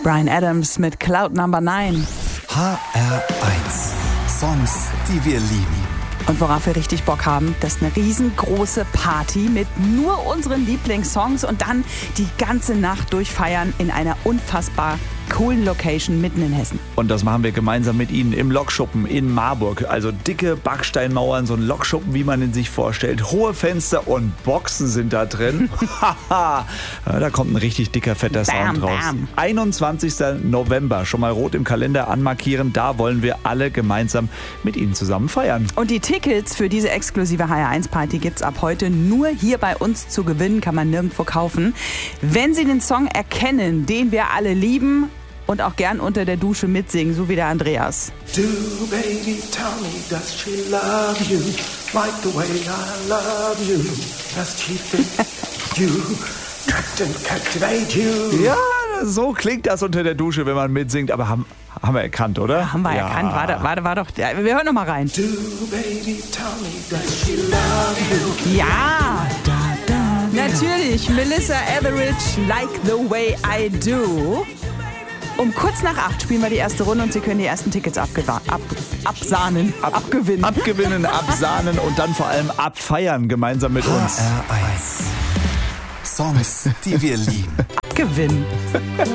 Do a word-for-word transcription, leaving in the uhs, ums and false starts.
Bryan Adams mit Cloud Number neun. H R eins. Songs, die wir lieben. Und worauf wir richtig Bock haben, das ist eine riesengroße Party mit nur unseren Lieblingssongs und dann die ganze Nacht durchfeiern in einer unfassbar coolen Location mitten in Hessen. Und das machen wir gemeinsam mit Ihnen im Lokschuppen in Marburg. Also dicke Backsteinmauern, so ein Lokschuppen, wie man ihn sich vorstellt. Hohe Fenster und Boxen sind da drin. Ja, da kommt ein richtig dicker, fetter Bam, Sound raus. bam. einundzwanzigsten November, schon mal rot im Kalender anmarkieren. Da wollen wir alle gemeinsam mit Ihnen zusammen feiern. Und die Tickets für diese exklusive H R eins Party gibt's ab heute nur hier bei uns zu gewinnen, kann man nirgendwo kaufen. Wenn Sie den Song erkennen, den wir alle lieben, und auch gern unter der Dusche mitsingen, so wie der Andreas. Do baby tell me, does she love you like the way I love you? Does she think you attract and captivate you? Ja, so klingt das unter der Dusche, wenn man mitsingt. Aber haben, haben wir erkannt, oder? Haben wir ja. erkannt, war, da, war, da, war doch, ja, wir hören noch mal rein. Do baby tell me, does she love you? Ja, natürlich, Melissa Etheridge, Like the Way I Do. Um kurz nach acht spielen wir die erste Runde und Sie können die ersten Tickets abgewa- ab, absahnen, Ab, abgewinnen. Abgewinnen, absahnen und dann vor allem abfeiern gemeinsam mit uns. H R eins. Songs, die wir lieben. Abgewinnen.